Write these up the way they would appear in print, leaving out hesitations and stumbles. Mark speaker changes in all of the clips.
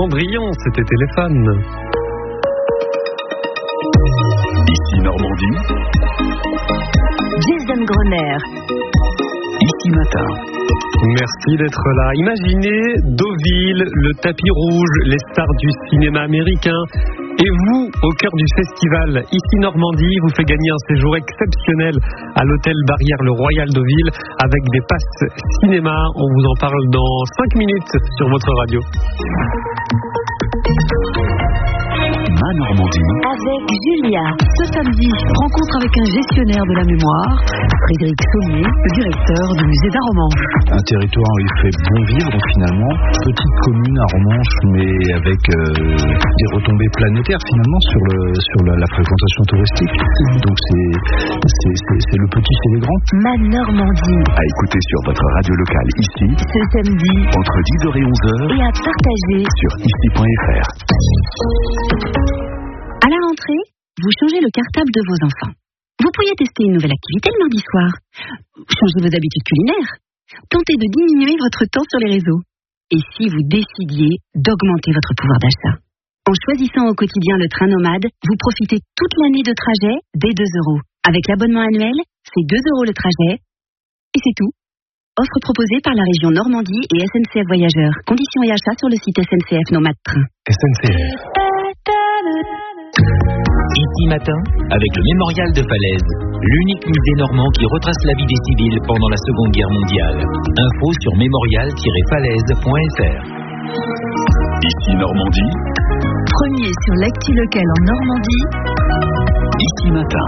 Speaker 1: Cendrillon, c'était Téléphone.
Speaker 2: Ici Normandie.
Speaker 3: Jason Gröner.
Speaker 2: Ici Matin.
Speaker 1: Merci d'être là. Imaginez Deauville, le tapis rouge, les stars du cinéma américain. Et vous, au cœur du festival, ici Normandie, vous fait gagner un séjour exceptionnel à l'hôtel Barrière le Royal Deauville avec des passes cinéma. On vous en parle dans 5 minutes sur votre radio.
Speaker 2: Ma Normandie.
Speaker 3: Avec Julia. Ce samedi, rencontre avec un gestionnaire de la mémoire, Frédéric Sommier, le directeur du musée d'Arromanches.
Speaker 4: Un territoire où il fait bon vivre finalement. Petite commune à Arromanches, mais avec des retombées planétaires finalement sur la fréquentation touristique. Donc c'est le petit chez les grands.
Speaker 3: Ma Normandie.
Speaker 2: À écouter sur votre radio locale ici.
Speaker 3: Ce samedi.
Speaker 2: Entre 10h et 11h.
Speaker 3: Et à partager
Speaker 2: sur ici.fr.
Speaker 3: À la rentrée, vous changez le cartable de vos enfants. Vous pourriez tester une nouvelle activité le mardi soir. Changez vos habitudes culinaires. Tentez de diminuer votre temps sur les réseaux. Et si vous décidiez d'augmenter votre pouvoir d'achat? En choisissant au quotidien le train nomade, vous profitez toute l'année de trajet dès 2 €. Avec l'abonnement annuel, c'est 2 € le trajet. Et c'est tout. Offre proposée par la région Normandie et SNCF Voyageurs. Conditions et achats sur le site SNCF Nomade Train.
Speaker 1: SNCF.
Speaker 5: Ici Matin, avec le Mémorial de Falaise, l'unique musée normand qui retrace la vie des civils pendant la Seconde Guerre mondiale. Info sur mémorial-falaise.fr.
Speaker 2: Ici Normandie.
Speaker 3: Premier sur l'actu local en Normandie.
Speaker 2: Ici Matin.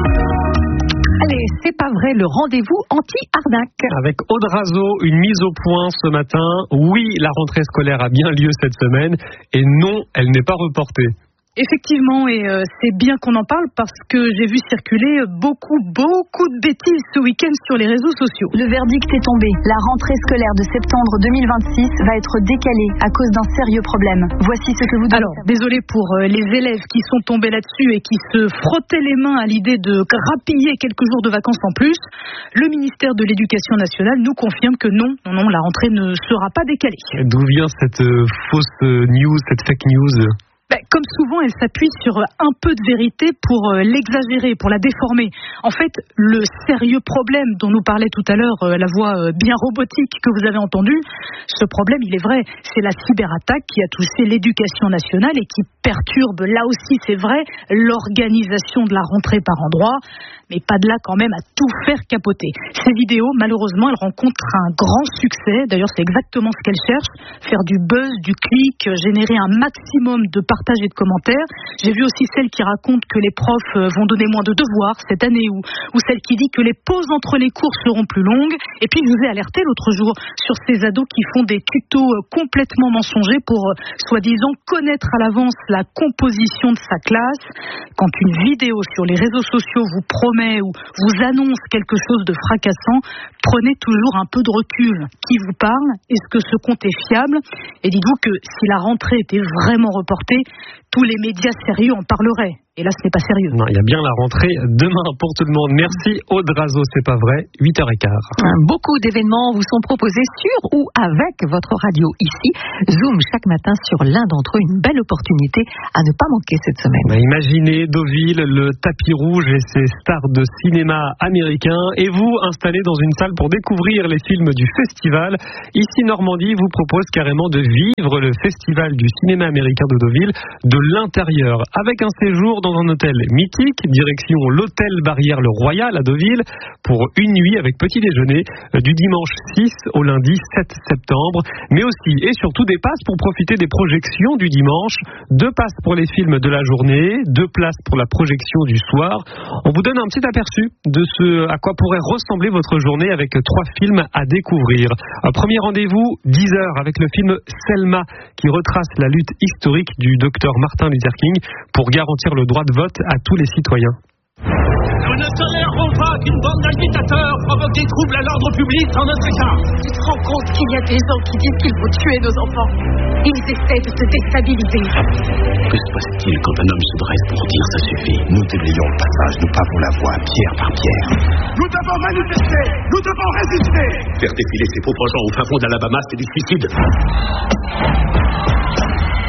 Speaker 6: Allez, c'est pas vrai, le rendez-vous anti-arnaque.
Speaker 1: Avec Audrazo, une mise au point ce matin. Oui, la rentrée scolaire a bien lieu cette semaine. Et non, elle n'est pas reportée.
Speaker 7: Effectivement, et c'est bien qu'on en parle parce que j'ai vu circuler beaucoup de bêtises ce week-end sur les réseaux sociaux.
Speaker 8: Le verdict est tombé. La rentrée scolaire de septembre 2026 va être décalée à cause d'un sérieux problème. Voici ce que vous devez savoir.
Speaker 7: Désolé pour les élèves qui sont tombés là-dessus et qui se frottaient les mains à l'idée de grappiller quelques jours de vacances en plus. Le ministère de l'Éducation nationale nous confirme que non, la rentrée ne sera pas décalée.
Speaker 1: D'où vient cette fausse news, cette fake news ?
Speaker 7: Comme souvent, elle s'appuie sur un peu de vérité pour l'exagérer, pour la déformer. En fait, le sérieux problème dont nous parlait tout à l'heure la voix bien robotique que vous avez entendue, ce problème, il est vrai, c'est la cyberattaque qui a touché l'éducation nationale et qui perturbe, là aussi c'est vrai, l'organisation de la rentrée par endroits, mais pas de là quand même à tout faire capoter. Ces vidéos, malheureusement, elles rencontrent un grand succès. D'ailleurs, c'est exactement ce qu'elles cherchent, faire du buzz, du clic, générer un maximum de partage et de commentaires. J'ai vu aussi celle qui raconte que les profs vont donner moins de devoirs cette année ou celle qui dit que les pauses entre les cours seront plus longues. Et puis je vous ai alerté l'autre jour sur ces ados qui font des tutos complètement mensongers pour soi-disant connaître à l'avance la composition de sa classe. Quand une vidéo sur les réseaux sociaux vous promet ou vous annonce quelque chose de fracassant, prenez toujours un peu de recul. Qui vous parle? Est-ce que ce compte est fiable? Et dites-vous que si la rentrée était vraiment reportée, tous les médias sérieux en parleraient. Et là, ce n'est pas sérieux.
Speaker 1: Non, il y a bien la rentrée demain pour tout le monde. Merci Audrazo, c'est pas vrai, 8h15.
Speaker 6: Beaucoup d'événements vous sont proposés sur ou avec votre radio ici. Zoom chaque matin sur l'un d'entre eux, une belle opportunité à ne pas manquer cette semaine.
Speaker 1: Imaginez Deauville, le tapis rouge et ses stars de cinéma américain. Et vous, installé dans une salle pour découvrir les films du festival. Ici Normandie vous propose carrément de vivre le festival du cinéma américain de Deauville de l'intérieur, avec un séjour dans un hôtel mythique, direction l'hôtel Barrière le Royal à Deauville, pour une nuit avec petit déjeuner du dimanche 6 au lundi 7 septembre, mais aussi et surtout des passes pour profiter des projections du dimanche, 2 passes pour les films de la journée, 2 places pour la projection du soir. On vous donne un petit aperçu de ce à quoi pourrait ressembler votre journée avec 3 films à découvrir. Un premier rendez-vous, 10h, avec le film Selma, qui retrace la lutte historique du docteur Martin Luther King pour garantir le droit de vote à tous les citoyens.
Speaker 9: Nous ne tolérerons pas qu'une bande d'agitateurs provoque des troubles à l'ordre public dans notre État.
Speaker 10: Tu te rends compte qu'il y a des gens qui disent qu'il faut tuer nos enfants? Ils essaient de te déstabiliser.
Speaker 11: Que se passe-t-il quand un homme se dresse pour dire ça suffit? Nous déblayons le passage, nous pavons la voie pierre par pierre.
Speaker 9: Nous devons manifester, nous devons résister.
Speaker 11: Faire défiler ces pauvres gens au fin fond d'Alabama, c'est du suicide.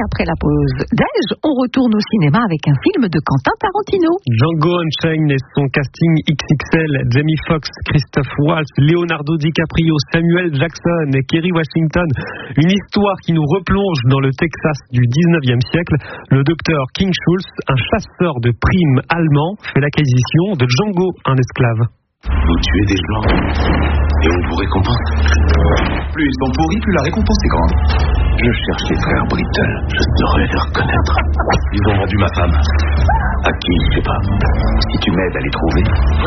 Speaker 6: après la pause déj, on retourne au cinéma avec un film de Quentin Tarantino.
Speaker 1: Django Unchained et son casting XXL, Jamie Foxx, Christophe Waltz, Leonardo DiCaprio, Samuel Jackson et Kerry Washington. Une histoire qui nous replonge dans le Texas du 19e siècle. Le docteur King Schultz, un chasseur de primes allemand, fait l'acquisition de Django, un esclave.
Speaker 11: Vous tuez des gens et on vous récompense. Plus ils sont pourris, plus la récompense est grande. Je cherche les frères Brittle, je saurais les reconnaître. Ils ont vendu ma femme. À qui, je sais pas. Si tu m'aides à les trouver,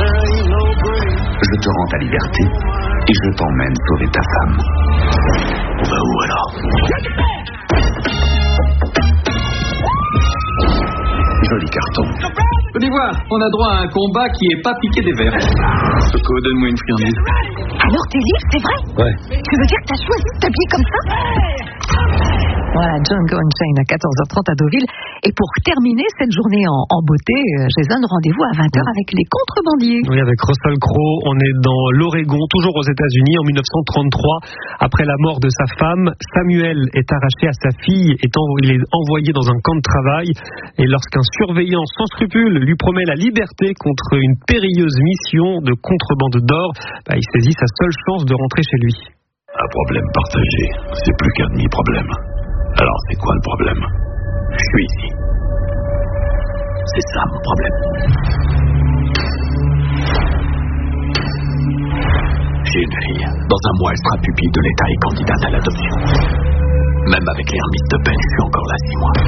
Speaker 11: je te rends ta liberté et je t'emmène sauver ta femme. On va où alors? Joli carton.
Speaker 12: Venez voir, on a droit à un combat qui est pas piqué des verres. Coco, donne-moi une friandise.
Speaker 10: Alors t'es libre, c'est vrai?
Speaker 12: Ouais.
Speaker 10: Tu veux dire que t'as choisi de t'habiller comme ça?
Speaker 6: Voilà, Django Unchained à 14h30 à Deauville. Et pour terminer cette journée en beauté, Jason, rendez-vous à 20h avec les contrebandiers.
Speaker 1: Oui, avec Russell Crowe, on est dans l'Oregon, toujours aux États-Unis, en 1933. Après la mort de sa femme, Samuel est arraché à sa fille, il est envoyé dans un camp de travail. Et lorsqu'un surveillant sans scrupules lui promet la liberté contre une périlleuse mission de contrebande d'or, il saisit sa seule chance de rentrer chez lui.
Speaker 11: Un problème partagé, c'est plus qu'un demi-problème. Alors c'est quoi le problème? Je suis ici. C'est ça mon problème. J'ai une fille. Dans un mois, elle sera pupille de l'État et candidate à l'adoption. Même avec les remises de peine, je suis encore là 6 mois.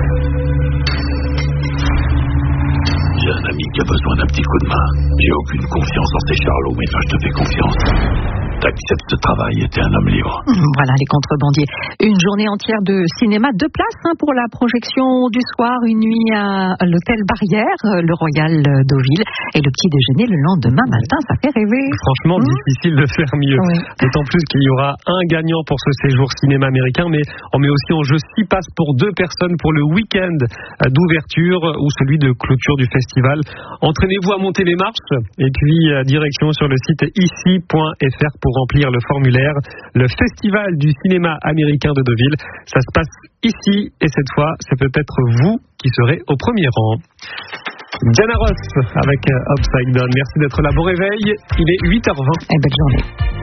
Speaker 11: J'ai un ami qui a besoin d'un petit coup de main. J'ai aucune confiance en ces charlots, mais toi je te fais confiance. T'acceptes ce travail et t'es un homme libre.
Speaker 6: Voilà les contrebandiers. Une journée entière de cinéma, 2 places pour la projection du soir, une nuit à l'hôtel Barrière, le Royal Deauville, et le petit déjeuner le lendemain matin, ça fait rêver.
Speaker 1: Franchement, difficile de faire mieux. Oui. D'autant plus qu'il y aura un gagnant pour ce séjour cinéma américain, mais on met aussi en jeu 6 passes pour 2 personnes pour le week-end d'ouverture ou celui de clôture du festival. Entraînez-vous à monter les marches et puis direction sur le site ici.fr pour remplir le formulaire. Le festival du cinéma américain de Deauville, ça se passe ici et cette fois, c'est peut-être vous qui serez au premier rang. Diana Ross avec Upside Down. Merci d'être là. Bon réveil. Il est 8h20.
Speaker 6: Et belle journée.